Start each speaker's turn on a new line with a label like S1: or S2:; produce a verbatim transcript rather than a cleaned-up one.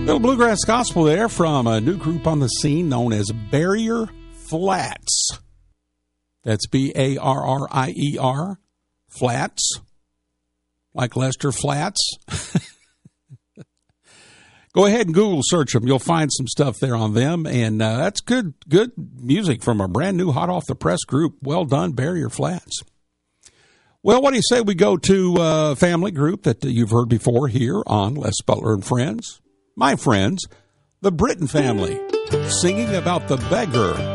S1: Little bluegrass gospel there from a new group on the scene known as Barrier Flats. That's B A R R I E R, Flats, like Lester Flats. Go ahead and Google search them. You'll find some stuff there on them, and uh, that's good good music from a brand new hot-off-the-press group. Well done, Barrier Flats. Well, what do you say we go to a family group that you've heard before here on Les Butler and Friends? My friends, the Britton family, singing about the beggar